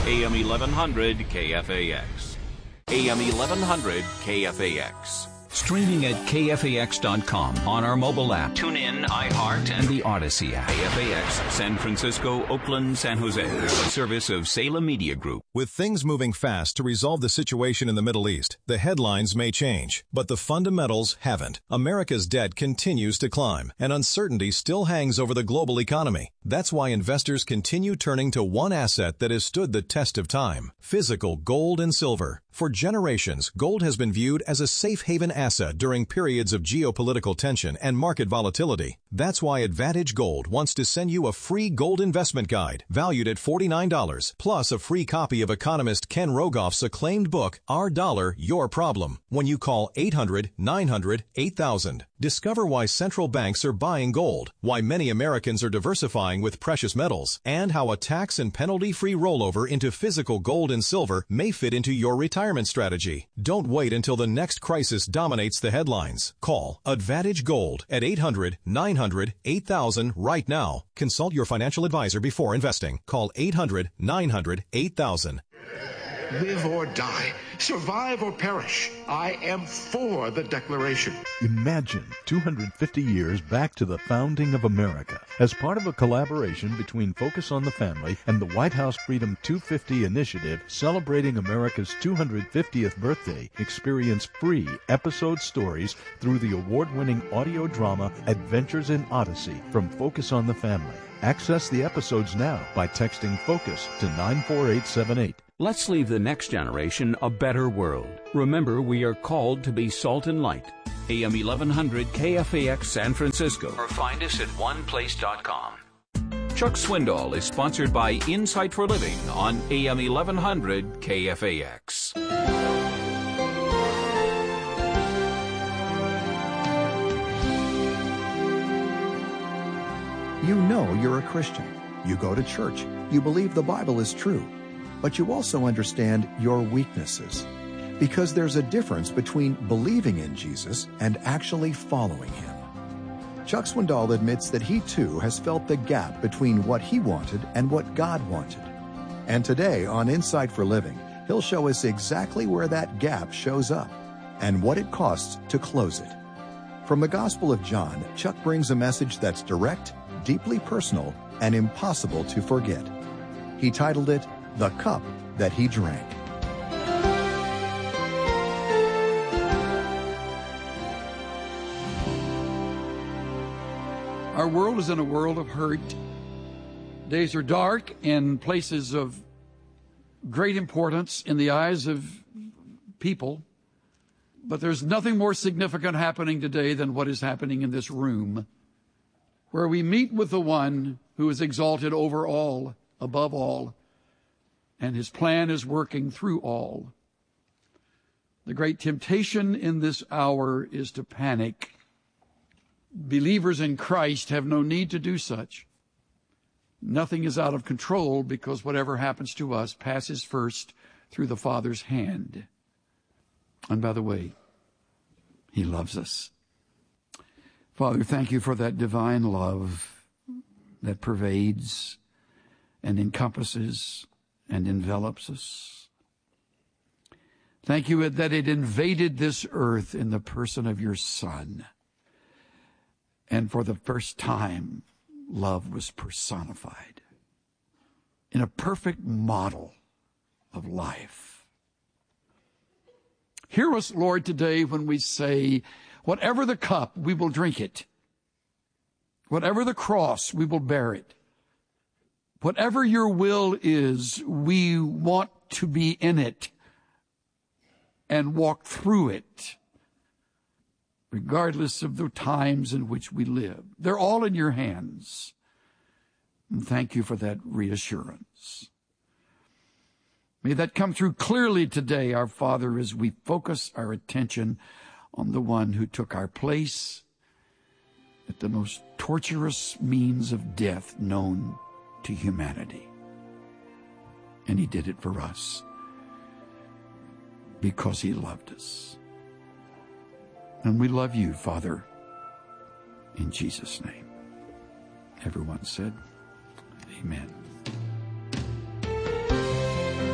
AM 1100 KFAX. AM 1100 KFAX. Streaming at KFAX.com on our mobile app. Tune in, iHeart, and the Odyssey app. KFAX, San Francisco, Oakland, San Jose. A service of Salem Media Group. With things moving fast to resolve the situation in the Middle East, the headlines may change, but the fundamentals haven't. America's debt continues to climb, and uncertainty still hangs over the global economy. That's why investors continue turning to one asset that has stood the test of time: physical gold and silver. For generations, gold has been viewed as a safe haven asset during periods of geopolitical tension and market volatility. That's why Advantage Gold wants to send you a free gold investment guide valued at $49, plus a free copy of economist Ken Rogoff's acclaimed book, Our Dollar, Your Problem, when you call 800-900-8000. Discover why central banks are buying gold, why many Americans are diversifying with precious metals, and how a tax and penalty-free rollover into physical gold and silver may fit into your retirement strategy. Don't wait until the next crisis dominates the headlines. Call Advantage Gold at 800-900-8000 right now. Consult your financial advisor before investing. Call 800-900-8000. Live or die, survive or perish, I am for the Declaration. Imagine 250 years back to the founding of America. As part of a collaboration between Focus on the Family and the White House Freedom 250 initiative celebrating America's 250th birthday, experience free episode stories through the award-winning audio drama Adventures in Odyssey from Focus on the Family. Access the episodes now by texting FOCUS to 94878. Let's leave the next generation a better world. Remember, we are called to be salt and light. AM 1100 KFAX San Francisco. Or find us at oneplace.com. Chuck Swindoll is sponsored by Insight for Living on AM 1100 KFAX. You know you're a Christian. You go to church. You believe the Bible is true. But you also understand your weaknesses. Because there's a difference between believing in Jesus and actually following him. Chuck Swindoll admits that he too has felt the gap between what he wanted and what God wanted. And today on Insight for Living, he'll show us exactly where that gap shows up and what it costs to close it. From the Gospel of John, Chuck brings a message that's direct, deeply personal, and impossible to forget. He titled it, The Cup That He Drank. Our world is in a world of hurt. Days are dark in places of great importance in the eyes of people. But there's nothing more significant happening today than what is happening in this room, where we meet with the one who is exalted over all, above all, and his plan is working through all. The great temptation in this hour is to panic. Believers in Christ have no need to do such. Nothing is out of control because whatever happens to us passes first through the Father's hand. And by the way, he loves us. Father, thank you for that divine love that pervades and encompasses and envelops us. Thank you that it invaded this earth in the person of your Son. And for the first time, love was personified in a perfect model of life. Hear us, Lord, today when we say, whatever the cup, we will drink it. Whatever the cross, we will bear it. Whatever your will is, we want to be in it and walk through it, regardless of the times in which we live. They're all in your hands. And thank you for that reassurance. May that come through clearly today, our Father, as we focus our attention on the one who took our place at the most torturous means of death known to humanity. And he did it for us because he loved us. And we love you, Father, in Jesus' name. Everyone said, amen.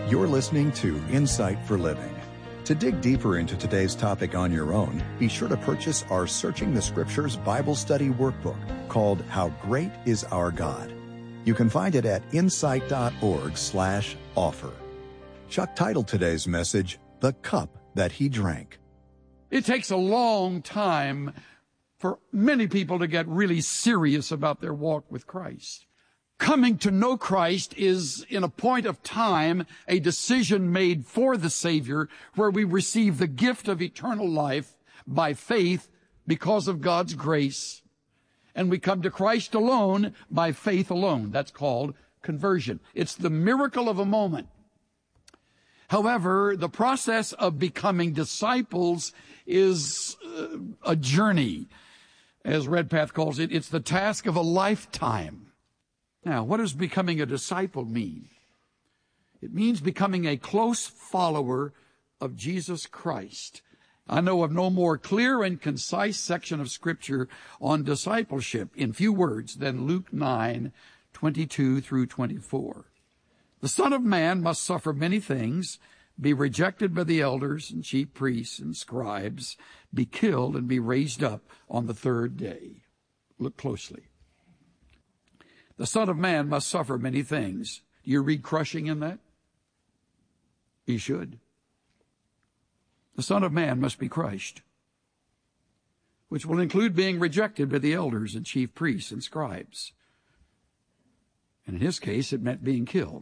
You're listening to Insight for Living. To dig deeper into today's topic on your own, be sure to purchase our Searching the Scriptures Bible Study Workbook called How Great is Our God. You can find it at insight.org/offer. Chuck titled today's message, The Cup That He Drank. It takes a long time for many people to get really serious about their walk with Christ. Coming to know Christ is, in a point of time, a decision made for the Savior where we receive the gift of eternal life by faith because of God's grace. And we come to Christ alone by faith alone. That's called conversion. It's the miracle of a moment. However, the process of becoming disciples is a journey. As Redpath calls it, it's the task of a lifetime. Now, what does becoming a disciple mean? It means becoming a close follower of Jesus Christ. I know of no more clear and concise section of Scripture on discipleship in few words than Luke 9:22 through 24. The Son of Man must suffer many things, be rejected by the elders and chief priests and scribes, be killed and be raised up on the third day. Look closely. The Son of Man must suffer many things. Do you read crushing in that? You should. The Son of Man must be crushed, which will include being rejected by the elders and chief priests and scribes. And in his case, it meant being killed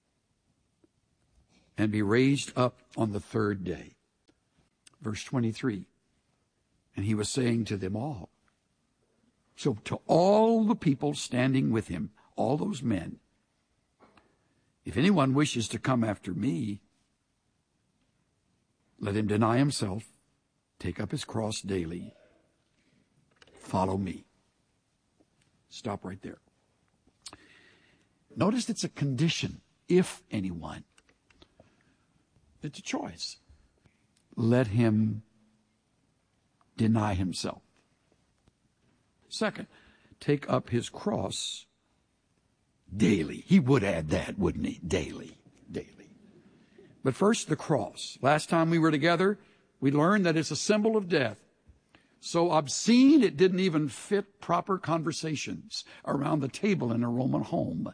and be raised up on the third day. Verse 23, and he was saying to them all. So to all the people standing with him, all those men, if anyone wishes to come after me, let him deny himself, take up his cross daily, follow me. Stop right there. Notice it's a condition, if anyone. It's a choice. Let him deny himself. Second, take up his cross daily. He would add that, wouldn't he? Daily. But first, the cross. Last time we were together, we learned that it's a symbol of death. So obscene, it didn't even fit proper conversations around the table in a Roman home.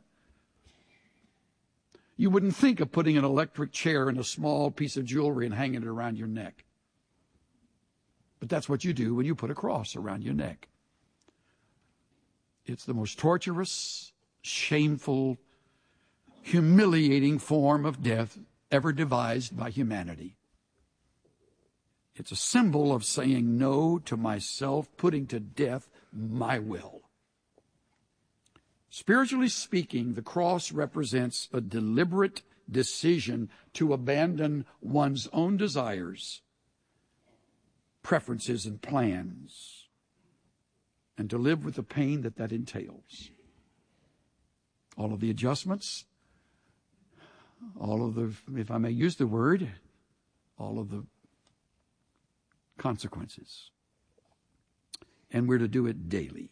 You wouldn't think of putting an electric chair and a small piece of jewelry and hanging it around your neck. But that's what you do when you put a cross around your neck. It's the most torturous, shameful, humiliating form of death ever devised by humanity. It's a symbol of saying no to myself, putting to death my will. Spiritually speaking, the cross represents a deliberate decision to abandon one's own desires, preferences, and plans, and to live with the pain that entails. All of the adjustments, all of the, if I may use the word, all of the consequences. And we're to do it daily.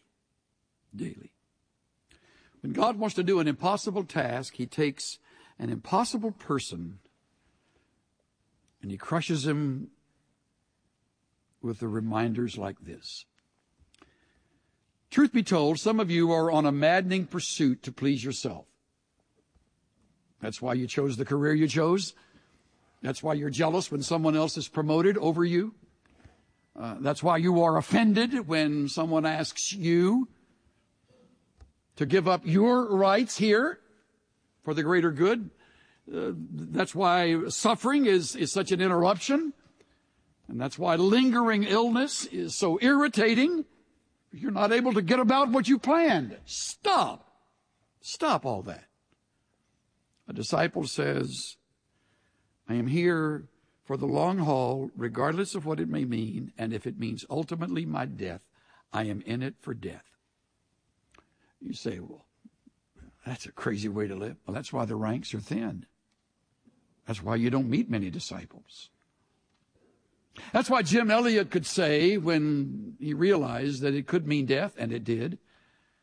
When God wants to do an impossible task, he takes an impossible person and he crushes him with the reminders like this. Truth be told, some of you are on a maddening pursuit to please yourself. That's why you chose the career you chose. That's why you're jealous when someone else is promoted over you. That's why you are offended when someone asks you to give up your rights here for the greater good. That's why suffering is such an interruption. And that's why lingering illness is so irritating. You're not able to get about what you planned. Stop all that. A disciple says, I am here for the long haul, regardless of what it may mean, and if it means ultimately my death, I am in it for death. You say, well, that's a crazy way to live. Well, that's why the ranks are thin. That's why you don't meet many disciples. That's why Jim Elliot could say, when he realized that it could mean death, and it did,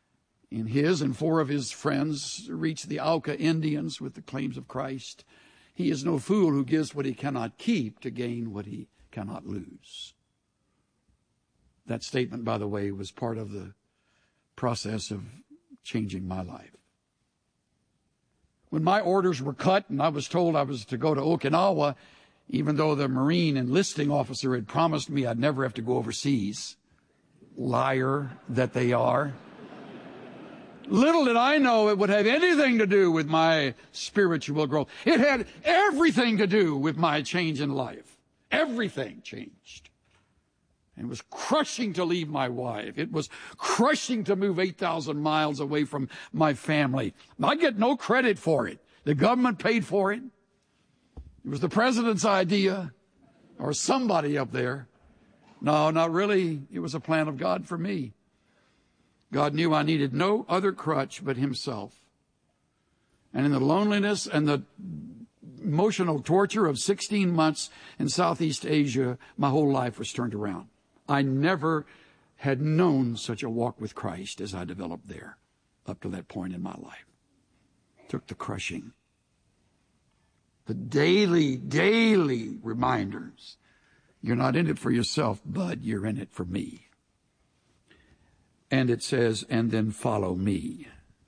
and his and 4 of his friends reached the Auca Indians with the claims of Christ. He is no fool who gives what he cannot keep to gain what he cannot lose. That statement, by the way, was part of the process of changing my life. When my orders were cut and I was told I was to go to Okinawa, even though the Marine enlisting officer had promised me I'd never have to go overseas, liar that they are, little did I know it would have anything to do with my spiritual growth. It had everything to do with my change in life. Everything changed. It was crushing to leave my wife. It was crushing to move 8,000 miles away from my family. I get no credit for it. The government paid for it. It was the president's idea or somebody up there. No, not really. It was a plan of God for me. God knew I needed no other crutch but himself. And in the loneliness and the emotional torture of 16 months in Southeast Asia, my whole life was turned around. I never had known such a walk with Christ as I developed there up to that point in my life. Took the crushing. The daily reminders. You're not in it for yourself, bud. You're in it for me. And it says, and then follow me.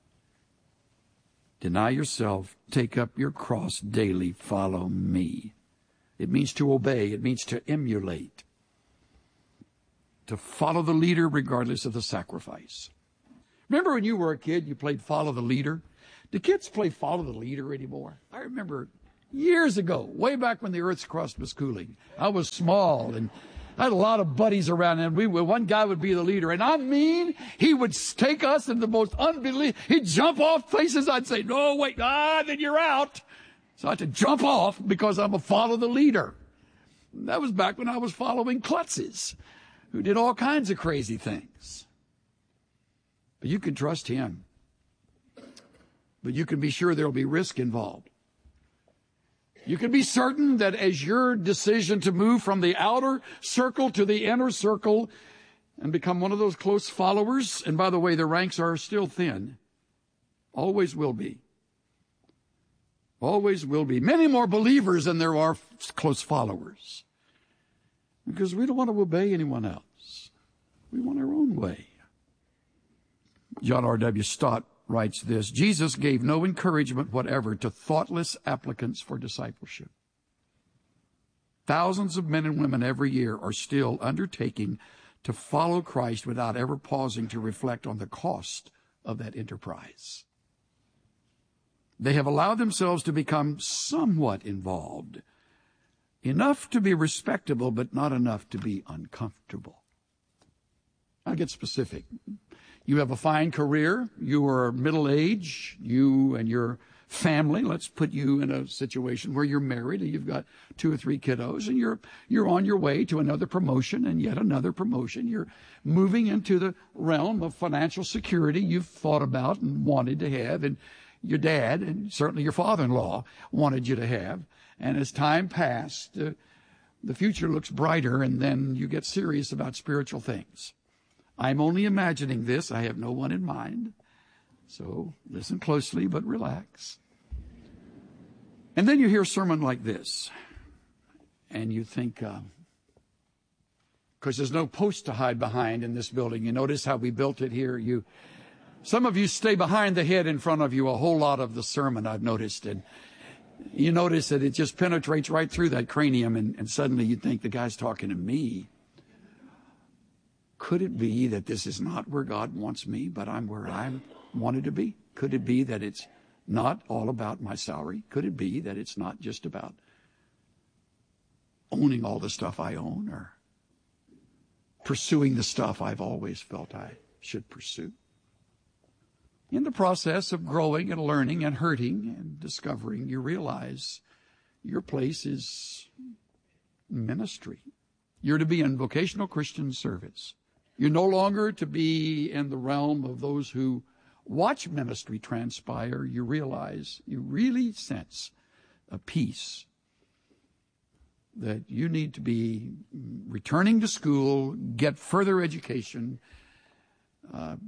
Deny yourself, take up your cross daily, follow me. It means to obey. It means to emulate. To follow the leader regardless of the sacrifice. Remember when you were a kid, you played follow the leader? Do kids play follow the leader anymore? I remember years ago, way back when the earth's crust was cooling. I was small and I had a lot of buddies around, and one guy would be the leader. And I mean, he would take us in the most unbelievable. He'd jump off places. I'd say, no, wait, then you're out. So I had to jump off because I'm a follow the leader. And that was back when I was following klutzes who did all kinds of crazy things. But you can trust him. But you can be sure there'll be risk involved. You can be certain that as your decision to move from the outer circle to the inner circle and become one of those close followers, and by the way, the ranks are still thin, always will be. Always will be. Many more believers than there are close followers. Because we don't want to obey anyone else. We want our own way. John R.W. Stott writes this: Jesus gave no encouragement whatever to thoughtless applicants for discipleship. Thousands of men and women every year are still undertaking to follow Christ without ever pausing to reflect on the cost of that enterprise. They have allowed themselves to become somewhat involved, enough to be respectable, but not enough to be uncomfortable. I'll get specific. You have a fine career. You are middle-aged. You and your family, let's put you in a situation where you're married and you've got 2 or 3 kiddos, and you're on your way to another promotion and yet another promotion. You're moving into the realm of financial security you've thought about and wanted to have, and your dad and certainly your father-in-law wanted you to have. And as time passed, the future looks brighter, and then you get serious about spiritual things. I'm only imagining this. I have no one in mind. So listen closely, but relax. And then you hear a sermon like this, and you think, because there's no post to hide behind in this building. You notice how we built it here. Some of you stay behind the head in front of you a whole lot of the sermon, I've noticed. And you notice that it just penetrates right through that cranium, and suddenly you think the guy's talking to me. Could it be that this is not where God wants me, but I'm where I wanted to be? Could it be that it's not all about my salary? Could it be that it's not just about owning all the stuff I own or pursuing the stuff I've always felt I should pursue? In the process of growing and learning and hurting and discovering, you realize your place is ministry. You're to be in vocational Christian service. You're no longer to be in the realm of those who watch ministry transpire. You realize, you really sense a peace that you need to be returning to school, get further education,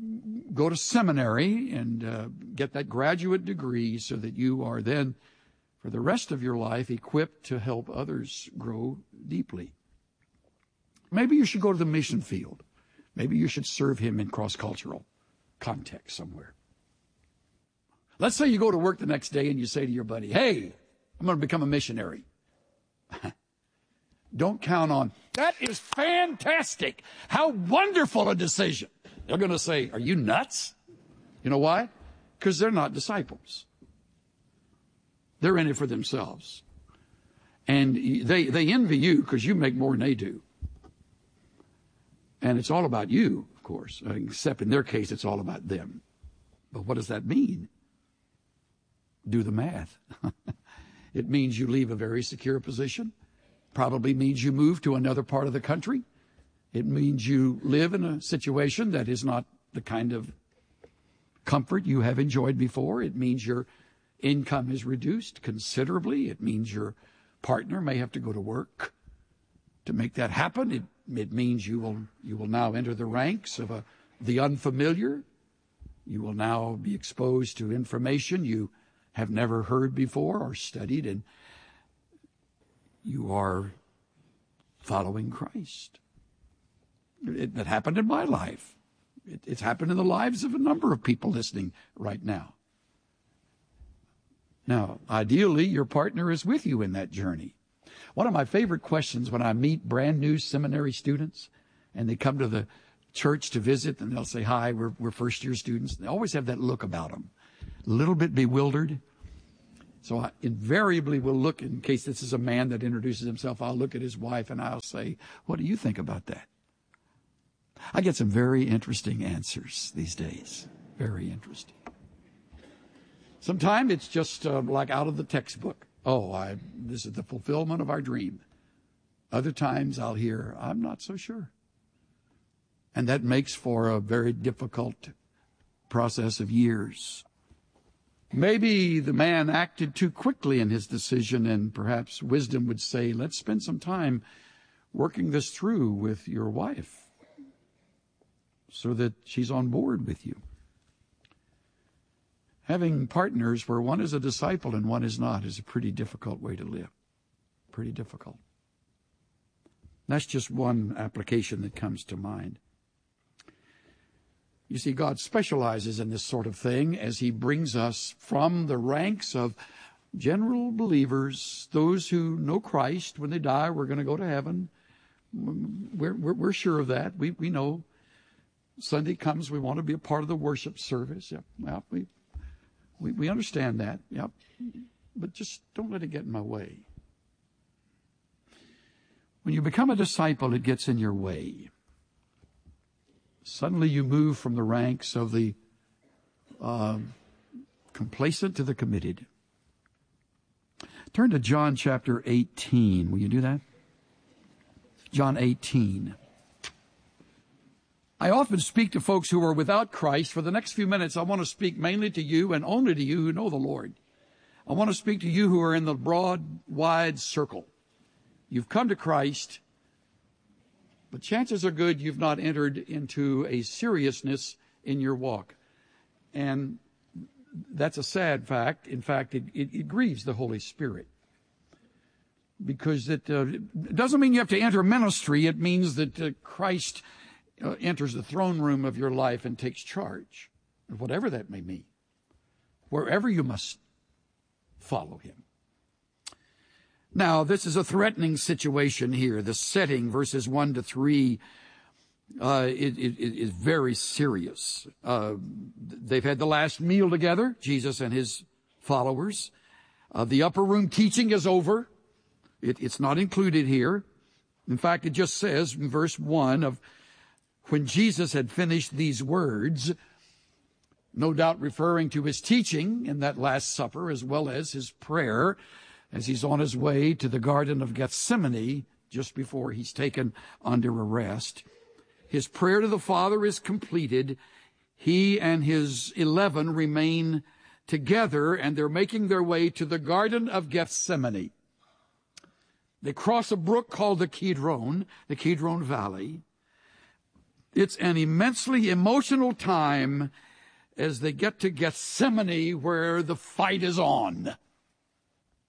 go to seminary and get that graduate degree so that you are then for the rest of your life equipped to help others grow deeply. Maybe you should go to the mission field. Maybe you should serve him in cross-cultural context somewhere. Let's say you go to work the next day and you say to your buddy, hey, I'm going to become a missionary. Don't count on, that is fantastic. How wonderful a decision. They're going to say, are you nuts? You know why? Because they're not disciples. They're in it for themselves. And they envy you because you make more than they do. And it's all about you, of course, except in their case, it's all about them. But what does that mean? Do the math. It means you leave a very secure position. Probably means you move to another part of the country. It means you live in a situation that is not the kind of comfort you have enjoyed before. It means your income is reduced considerably. It means your partner may have to go to work to make that happen. It means you will now enter the ranks of the unfamiliar. You will now be exposed to information you have never heard before or studied, and you are following Christ. That happened in my life. It's happened in the lives of a number of people listening right now. Now, ideally, your partner is with you in that journey. One of my favorite questions when I meet brand new seminary students and they come to the church to visit and they'll say, hi, we're first-year students. They always have that look about them, a little bit bewildered. So I invariably will look, in case this is a man that introduces himself, I'll look at his wife and I'll say, what do you think about that? I get some very interesting answers these days. Very interesting. Sometimes it's just like out of the textbook. Oh, this is the fulfillment of our dream. Other times I'll hear, I'm not so sure. And that makes for a very difficult process of years. Maybe the man acted too quickly in his decision, and perhaps wisdom would say, let's spend some time working this through with your wife so that she's on board with you. Having partners where one is a disciple and one is not is a pretty difficult way to live. Pretty difficult. That's just one application that comes to mind. You see, God specializes in this sort of thing as he brings us from the ranks of general believers, those who know Christ. When they die, we're going to go to heaven. We're sure of that. We know Sunday comes, we want to be a part of the worship service. Yep, we understand that. Yep, but just don't let it get in my way. When you become a disciple, it gets in your way. Suddenly you move from the ranks of the complacent to the committed. Turn to John chapter 18. Will you do that? John 18. I often speak to folks who are without Christ. For the next few minutes, I want to speak mainly to you and only to you who know the Lord. I want to speak to you who are in the broad, wide circle. You've come to Christ, but chances are good you've not entered into a seriousness in your walk. And that's a sad fact. In fact, it grieves the Holy Spirit. Because it doesn't mean you have to enter ministry. It means that Christ enters the throne room of your life and takes charge, whatever that may mean. Wherever you must follow him. Now, this is a threatening situation here. The setting, verses 1 to 3, is very serious. They've had the last meal together, Jesus and his followers. The upper room teaching is over. It's not included here. In fact, it just says in verse 1 of when Jesus had finished these words, no doubt referring to his teaching in that Last Supper as well as his prayer as he's on his way to the Garden of Gethsemane just before he's taken under arrest. His prayer to the Father is completed. He and his 11 remain together, and they're making their way to the Garden of Gethsemane. They cross a brook called the Kidron Valley. It's an immensely emotional time as they get to Gethsemane where the fight is on.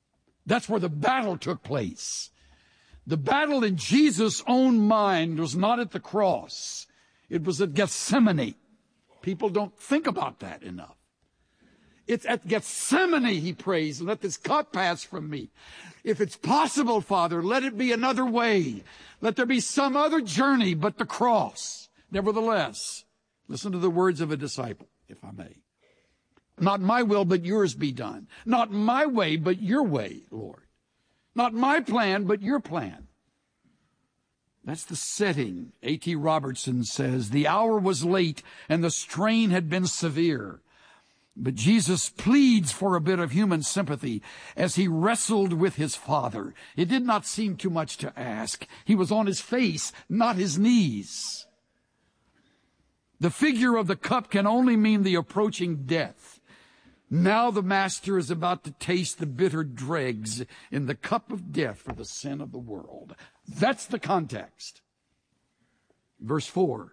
That's where the battle took place. The battle in Jesus' own mind was not at the cross. It was at Gethsemane. People don't think about that enough. It's at Gethsemane he prays, let this cup pass from me. If it's possible, Father, let it be another way. Let there be some other journey but the cross. Nevertheless, listen to the words of a disciple, if I may. Not my will, but yours be done. Not my way, but your way, Lord. Not my plan, but your plan. That's the setting. A.T. Robertson says, the hour was late and the strain had been severe. But Jesus pleads for a bit of human sympathy as he wrestled with his Father. It did not seem too much to ask. He was on his face, not his knees. The figure of the cup can only mean the approaching death. Now the Master is about to taste the bitter dregs in the cup of death for the sin of the world. That's the context. Verse 4.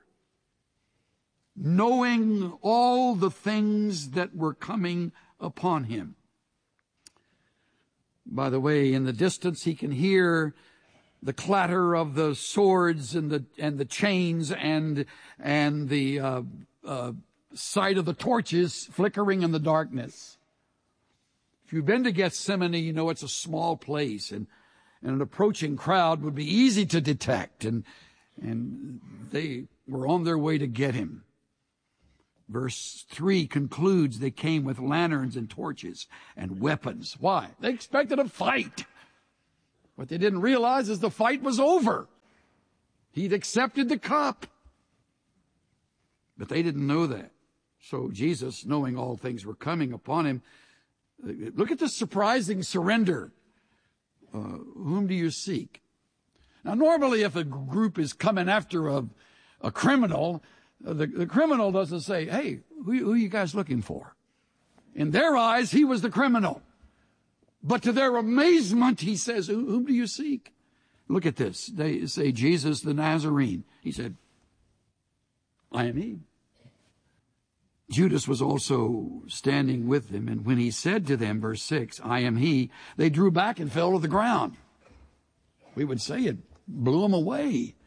Knowing all the things that were coming upon him. By the way, in the distance he can hear the clatter of the swords and the chains and the sight of the torches flickering in the darkness. If you've been to Gethsemane, you know it's a small place, and an approaching crowd would be easy to detect, and they were on their way to get him. Verse 3 concludes they came with lanterns and torches and weapons. Why? They expected a fight. What they didn't realize is the fight was over. He'd accepted the cup. But they didn't know that. So Jesus, knowing all things were coming upon him, look at the surprising surrender. Whom do you seek? Now, normally if a group is coming after a criminal, the criminal doesn't say, hey, who are you guys looking for? In their eyes, he was the criminal. But to their amazement, he says, whom do you seek? Look at this. They say, Jesus the Nazarene. He said, I am he. Judas was also standing with them, and when he said to them, verse 6, I am he, they drew back and fell to the ground. We would say it blew them away.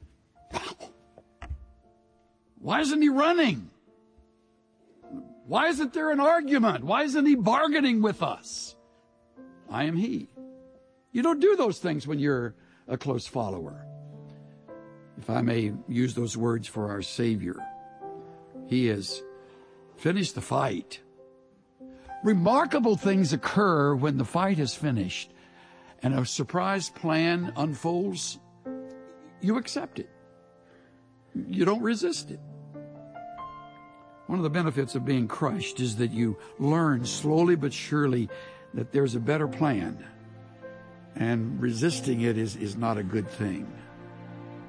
Why isn't he running? Why isn't there an argument? Why isn't he bargaining with us? I am he. You don't do those things when you're a close follower. If I may use those words for our Savior, he has finished the fight. Remarkable things occur when the fight is finished and a surprise plan unfolds. You accept it. You don't resist it. One of the benefits of being crushed is that you learn slowly but surely that there's a better plan, and resisting it is not a good thing.